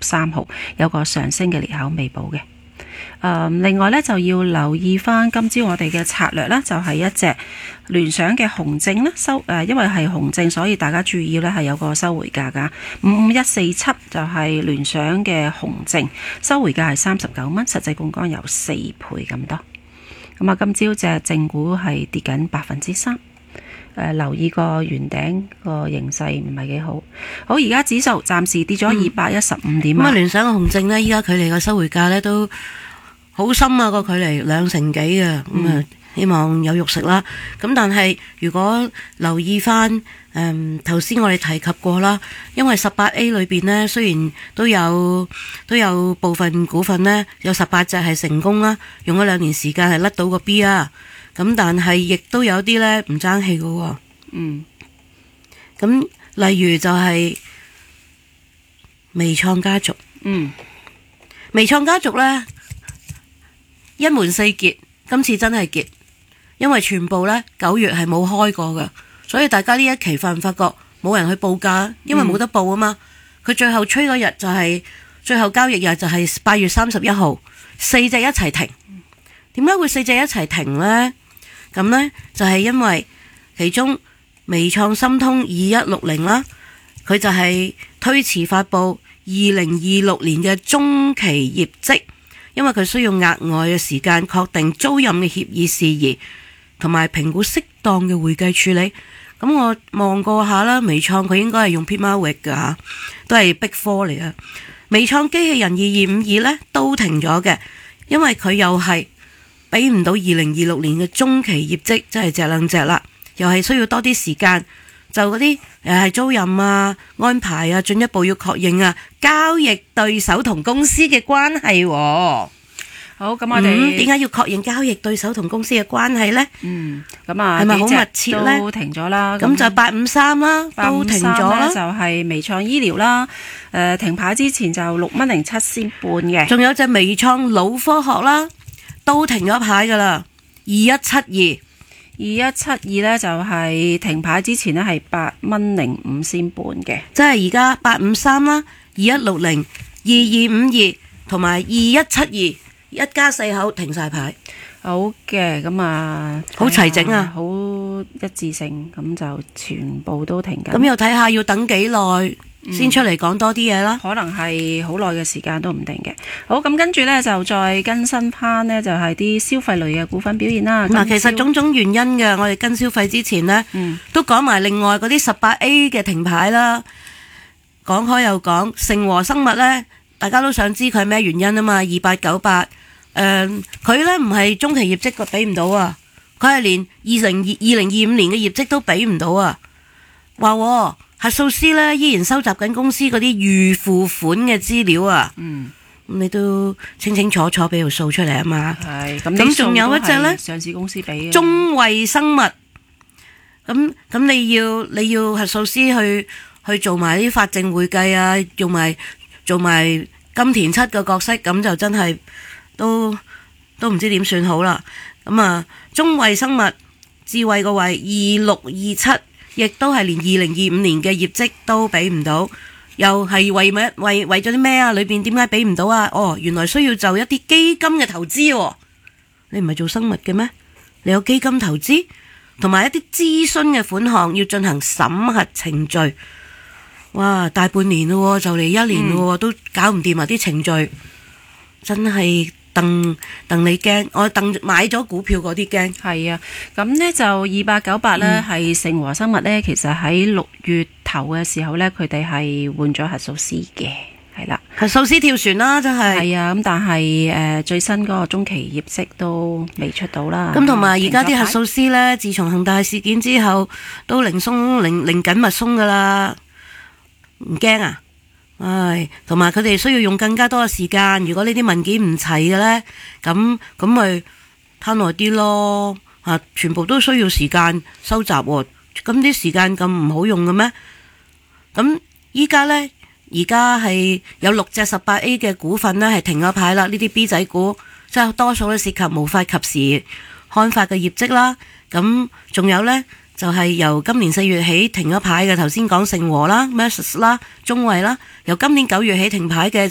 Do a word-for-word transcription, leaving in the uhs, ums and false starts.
三號，有個上升嘅裂口未補嘅。誒，另外咧就要留意翻今朝我哋嘅策略啦，就係一隻聯想嘅紅證啦，收誒，因為係紅證，所以大家注意咧係有個收回價噶，五五一四七就係聯想嘅紅證，收回價係三十九蚊，實際槓桿有四倍咁多。咁啊，今朝隻正股係跌緊百分之三。誒、呃，留意個圓頂個形勢唔係幾好。好，而家指數暫時跌咗二百一十五點。 咁啊、嗯，聯想嘅紅證呢，依家距離個收回價呢都好深啊，個距離兩成幾嘅。咁啊、嗯，希望有肉食啦。咁但係如果留意翻誒頭先我哋提及過啦，因為十八 A 裏邊呢，雖然都有都有部分股份呢，有十八隻係成功啦，用咗兩年時間係甩到個 B 啊。咁但係亦都有啲咧唔爭氣嘅喎。嗯，咁例如就係微創家族。嗯，微創家族咧一門四傑，今次真係傑，因為全部咧九月係冇開過嘅，所以大家呢一期發唔發覺冇人去報價，因為冇得報啊嘛。佢、嗯、最後吹嗰日就係、是、最後交易日就係八月三十一號，四隻一齊停。點解會四隻一齊停呢？咁呢，就係因為其中微創心通二一六零啦，佢就係推遲發布二零二六年嘅中期業績，因為佢需要額外嘅時間確定租賃嘅協議事宜，同埋評估適當嘅會計處理。咁我望過下啦，微創佢應該係用 Pitmatic 㗎吓，都係 Big Four 嚟嘅。微創機器人二二五二呢都停咗嘅，因為佢又係俾唔到二零二六年嘅中期業績，真係隻兩隻啦，又係需要多啲時間，就嗰啲誒係租賃啊、安排啊，進一步要確認啊，交易對手同公司嘅關係。好，咁我哋點解要確認交易對手同公司嘅關係呢？嗯，咁啊，係咪好密切呢？都停咗啦，咁就八五三啦，都停咗啦，就係微創醫療啦。誒，停牌之前就六蚊零七仙半嘅，仲有隻微創腦科學啦。都停咗牌噶啦，二一七二，二一七二呢就係停牌之前呢係八蚊零五仙半嘅，即係而家八五三啦，二一六零，二二五二同埋二一七二，一家四口停晒牌。好嘅，咁啊，好齊整啊，好一致性，咁就全部都停緊。咁又睇下要等幾耐？先出嚟講多啲嘢啦，可能係好耐嘅時間都唔定嘅。好，咁跟住呢，就再更新翻呢，就係、是、啲消費類嘅股份表現啦。嗱，其實種種原因嘅，我哋跟消費之前呢，嗯、都講埋另外嗰啲十八 A 嘅停牌啦。講開又講，成和生物呢，大家都想知佢係咩原因啊嘛？二八九八，誒，佢呢唔係中期業績佢俾唔到啊，佢係連二零二二零二五年嘅業績都俾唔到啊，話。核數師咧依然收集緊公司嗰啲預付款嘅資料啊，嗯，咁你都清清楚楚俾條數出嚟啊嘛，係，咁仲有一隻咧，上市公司俾嘅中衛生物，咁咁你要你要核數師去去做埋啲法證會計啊，用埋做埋金田七嘅角色，咁就真係都都唔知點算好啦，咁啊，中衛生物智慧個位二六二七。亦都係連二零二五年嘅業績都俾唔到，又係為咩為為咗啲咩啊？裏邊點解俾唔到啊？哦，原來需要就一啲基金嘅投資喎。你唔係做生物嘅咩？你有基金投資，同埋一啲諮詢嘅款項要進行審核程序。哇，大半年咯，就嚟一年咯，嗯、都搞唔掂啊！啲程序真係。鄧鄧你驚，我鄧買咗股票嗰啲驚。係啊，咁呢就二八九八呢係成和生物呢，其實喺六月頭嘅時候呢，佢哋係換咗核數師嘅，係啦，核數師跳船啦，真係。係啊，咁但係誒、呃、最新嗰個中期業績都未出到啦。咁同埋而家啲核數師呢，自從恒大事件之後，都零鬆零零緊密鬆噶啦，唔驚啊！唉，同埋佢哋需要用更加多嘅時間。如果呢啲文件唔齊嘅呢，咁咁咪攤耐啲咯。啊，全部都需要時間收集喎。咁啲時間咁唔好用嘅咩？咁依家呢，而家係有六隻十八 A 嘅股份呢係停咗牌啦。呢啲 B 仔股即係多數都涉及無法及時刊發嘅業績啦。咁仲有呢。就係由今年四月起停咗牌嘅，頭先講盛和啦、Mercer 啦、中衛啦，由今年九月起停牌嘅